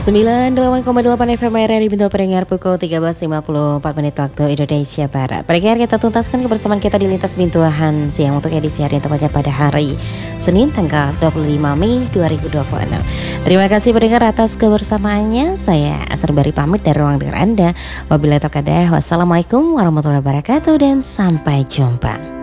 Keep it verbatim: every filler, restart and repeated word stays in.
sembilan puluh delapan koma delapan F M R R I Bintu Pendengar pukul tiga belas lima puluh empat menit waktu Indonesia Barat. Pendengar, kita tuntaskan kebersamaan kita di Lintas Bintuahan siang untuk edisi hari yang tepatnya pada hari Senin tanggal dua puluh lima Mei dua ribu dua puluh enam. Terima kasih pendengar atas kebersamaannya. Saya Asar Bari pamit dari ruang dengar Anda. Wabillahi taufiq hidayah. Wassalamualaikum warahmatullahi wabarakatuh dan sampai jumpa.